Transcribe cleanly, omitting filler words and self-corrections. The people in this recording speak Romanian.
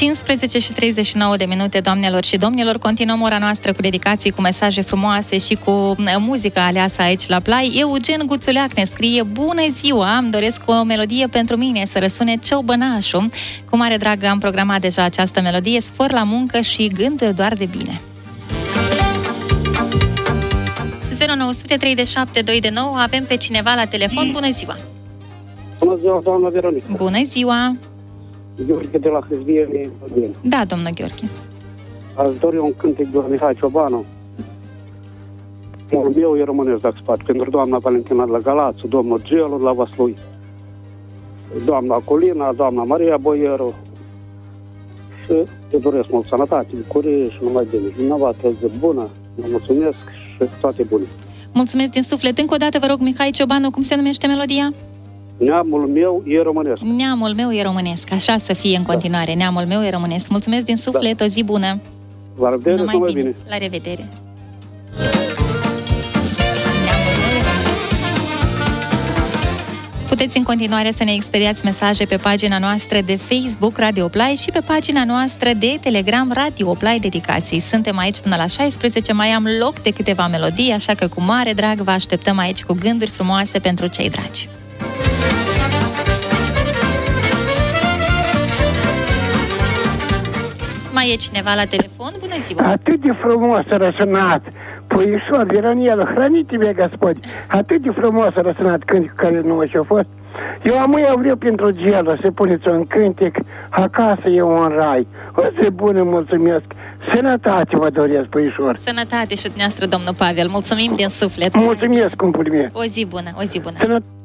15 și 39 de minute, doamnelor și domnilor. Continuăm ora noastră cu dedicații, cu mesaje frumoase și cu muzica aleasă aici la Play. Eugen Guțuleac ne scrie: bună ziua, îmi doresc o melodie pentru mine, să răsune Ciobănașul. Cu mare drag am programat deja această melodie, spor la muncă și gânduri doar de bine. 093729, avem pe cineva la telefon. Bună ziua! Bună ziua, doamna Veronica! Bună ziua! Gheorghe de la Hâzviene. Da, domnul Gheorghe. Aș dori un cântec de la Mihai Ciobanu. Mul meu e românesc, dacă spate, pentru doamna Valentina de la Galați, domnul Gelu de la Vaslui, doamna Colina, doamna Maria Boieru. Și îi doresc mult sănătate, bucurie și numai bine. Dumneavoastră zi bună, vă mulțumesc și toate bune. Mulțumesc din suflet. Încă o dată vă rog, Mihai Ciobanu, cum se numește melodia? Neamul meu e românesc. Neamul meu e românesc. Așa să fie în continuare. Da. Neamul meu e românesc. Mulțumesc din suflet, da. O zi bună. La revedere, numai bine. bine. La revedere. Puteți în continuare să ne expediați mesaje pe pagina noastră de Facebook Radio Play și pe pagina noastră de Telegram Radio Play Dedicații. Suntem aici până la 16, mai am loc de câteva melodii, așa că cu mare drag vă așteptăm aici cu gânduri frumoase pentru cei dragi. Mai e cineva la telefon? Bună ziua! Atât de frumos a răsunat, puișor, Veronel, hrăniți-vă, Gospodi, atât de frumos a răsunat cântecul care nu și-a fost. Eu eu vreau pentru Gelu să puneți un cântec, acasă e un rai. O zi bună, mulțumesc, sănătate vă doresc, puișor. Sănătate și dumneavoastră, domnul Pavel, mulțumim din suflet. Mulțumesc, cumpul meu. O zi bună, o zi bună. Sănătate.